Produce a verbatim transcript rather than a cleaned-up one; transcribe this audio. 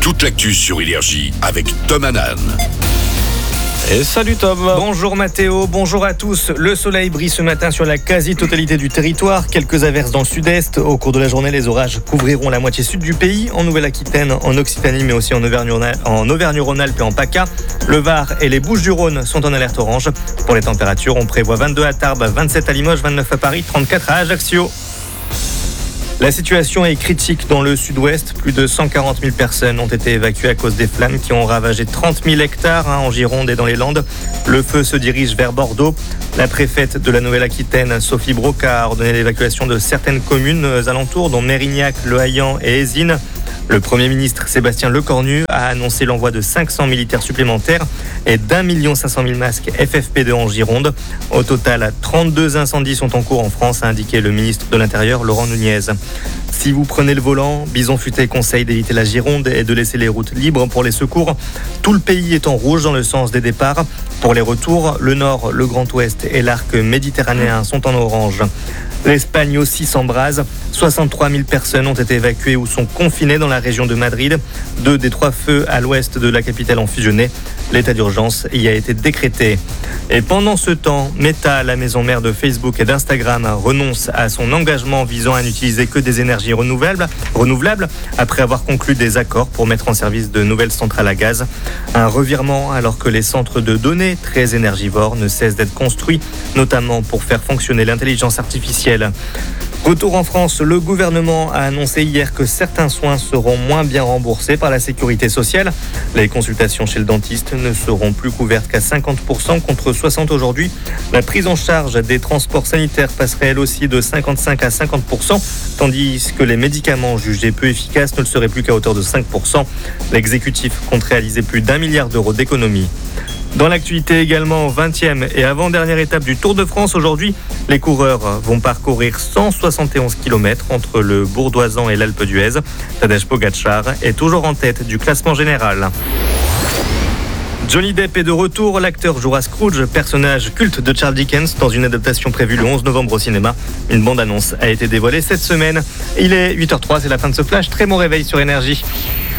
toute l'actu sur Énergie avec Tom Hanan. Et salut Tom. Bonjour Mathéo, bonjour à tous. Le soleil brille ce matin sur la quasi-totalité du territoire. Quelques averses dans le sud-est. Au cours de la journée, les orages couvriront la moitié sud du pays, en Nouvelle-Aquitaine, en Occitanie, mais aussi en Auvergne-Rhône-Alpes et en PACA. Le Var et les Bouches-du-Rhône sont en alerte orange. Pour les températures, on prévoit vingt-deux à Tarbes, vingt-sept à Limoges, vingt-neuf à Paris, trente-quatre à Ajaccio. La situation est critique dans le sud-ouest. Plus de cent quarante mille personnes ont été évacuées à cause des flammes qui ont ravagé trente mille hectares hein, en Gironde et dans les Landes. Le feu se dirige vers Bordeaux. La préfète de la Nouvelle-Aquitaine, Sophie Broca, a ordonné l'évacuation de certaines communes alentours, dont Mérignac, Le Haillan et Ézines. Le Premier ministre Sébastien Lecornu a annoncé l'envoi de cinq cents militaires supplémentaires et d'un million cinq cent mille masques F F P deux en Gironde. Au total, trente-deux incendies sont en cours en France, a indiqué le ministre de l'Intérieur Laurent Nunez. Si vous prenez le volant, Bison Futé conseille d'éviter la Gironde et de laisser les routes libres pour les secours. Tout le pays est en rouge dans le sens des départs. Pour les retours, le Nord, le Grand Ouest et l'arc méditerranéen sont en orange. L'Espagne aussi s'embrase. soixante-trois mille personnes ont été évacuées ou sont confinées dans la région de Madrid. Deux des trois feux à l'ouest de la capitale ont fusionné. L'état d'urgence y a été décrété. Et pendant ce temps, Meta, la maison mère de Facebook et d'Instagram, renonce à son engagement visant à n'utiliser que des énergies renouvelables, renouvelables après avoir conclu des accords pour mettre en service de nouvelles centrales à gaz. Un revirement alors que les centres de données très énergivores ne cessent d'être construits, notamment pour faire fonctionner l'intelligence artificielle. Retour en France, le gouvernement a annoncé hier que certains soins seront moins bien remboursés par la sécurité sociale. Les consultations chez le dentiste ne seront plus couvertes qu'à cinquante pour cent contre soixante pour cent aujourd'hui. La prise en charge des transports sanitaires passerait elle aussi de cinquante-cinq à cinquante pour cent, tandis que les médicaments jugés peu efficaces ne le seraient plus qu'à hauteur de cinq pour cent. L'exécutif compte réaliser plus d'un milliard d'euros d'économies. Dans l'actualité également, vingtième et avant-dernière étape du Tour de France aujourd'hui, les coureurs vont parcourir cent soixante et onze kilomètres entre le Bourdoisan et l'Alpe d'Huez. Tadej Pogačar est toujours en tête du classement général. Johnny Depp est de retour. L'acteur jouera Scrooge, personnage culte de Charles Dickens, dans une adaptation prévue le onze novembre au cinéma. Une bande-annonce a été dévoilée cette semaine. Il est huit heures zéro trois, c'est la fin de ce flash. Très bon réveil sur Énergie.